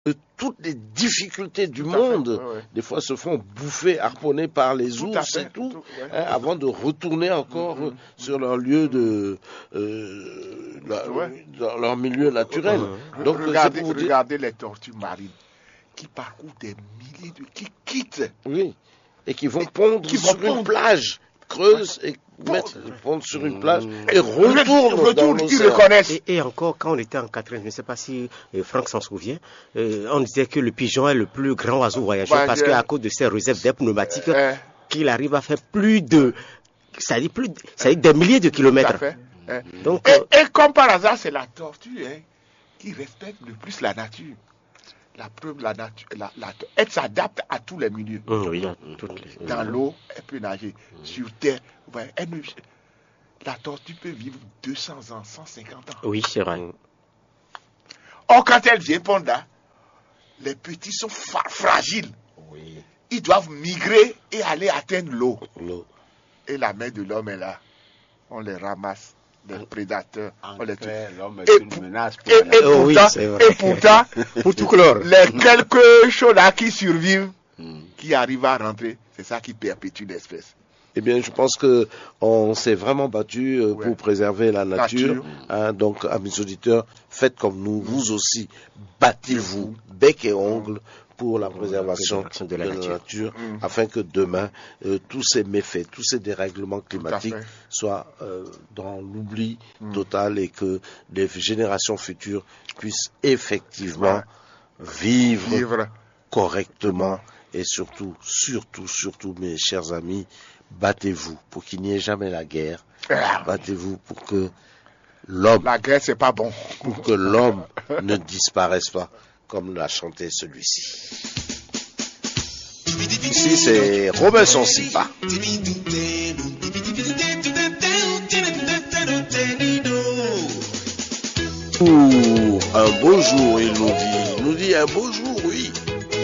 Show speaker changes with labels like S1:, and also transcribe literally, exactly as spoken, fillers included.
S1: de toutes les difficultés du
S2: Tout
S1: monde,
S2: ouais, ouais.
S1: des fois se font bouffer, harponner par les
S2: Tout
S1: ours
S2: fait,
S1: et tout,
S2: tout, ouais.
S1: hein, avant de retourner encore
S2: Mm -hmm.
S1: euh, sur leur lieu de, euh, la,
S2: ouais.
S1: dans leur milieu naturel.
S2: Mmh.
S1: Donc,
S2: regardez,
S1: pour
S2: regardez dire... les tortues marines qui parcourent des milliers de, qui quittent,
S1: oui, et qui vont pondre qui
S2: vont
S1: sur
S2: pondre.
S1: une plage creuse et mettre, pondre sur une plage et retournent
S2: Retourne,
S1: dans
S2: ils
S1: l'océan.
S2: reconnaissent.
S3: Et, et encore, quand on était en quatrième, je ne sais pas si euh, Franck s'en souvient, euh, on disait que le pigeon est le plus grand oiseau voyageur
S2: bah,
S3: parce
S2: je...
S3: qu'à cause de ses réserves d'air pneumatiques,
S2: euh...
S3: qu'il arrive à faire plus de, ça dit plus, de, ça dit des milliers de kilomètres.
S2: Fait, hein.
S3: Donc,
S2: et,
S3: euh...
S2: et comme par hasard, c'est la tortue hein, qui respecte le plus la nature. La preuve, la nature, la, la, elle s'adapte à tous les milieux.
S3: Mmh, oui, les...
S2: Dans l'eau, elle peut nager. Mmh. Sur terre, ouais, elle ne... la tortue peut vivre deux cents ans, cent cinquante ans.
S3: Oui, c'est vrai.
S2: Or, quand elle vient pondre là, les petits sont fragiles.
S1: Oui.
S2: Ils doivent migrer et aller atteindre l'eau.
S1: L'eau.
S2: Et la main de l'homme est là. On les ramasse. Les prédateurs,
S4: en
S2: on les
S4: tue. L'homme est
S2: et,
S4: une menace pour
S2: et, et, et,
S3: oh,
S2: pourtant,
S3: oui,
S2: et pourtant,
S3: pour tout clore,
S2: les quelques choses là qui survivent,
S4: mm.
S2: qui arrivent à rentrer, c'est ça qui perpétue l'espèce.
S1: Eh bien, je pense que on s'est vraiment battu euh,
S2: ouais.
S1: pour préserver la nature.
S2: nature.
S1: Hein, donc, amis auditeurs, faites comme nous, vous aussi, battez-vous bec et ongles pour la préservation de la nature, nature
S2: mmh.
S1: afin que demain, euh, tous ces méfaits, tous ces dérèglements climatiques soient euh, dans l'oubli mmh. total et que les générations futures puissent effectivement ouais. vivre, vivre correctement et surtout, surtout, surtout, mes chers amis, battez-vous pour qu'il n'y ait jamais la guerre. Ah. Battez-vous pour que l'homme,
S2: la guerre c'est pas bon,
S1: pour que l'homme ne disparaisse pas. Comme l'a chanté celui-ci. Ici, c'est Robinson Sipa. Ouh, un beau jour, il nous dit. Il nous dit un beau jour, oui.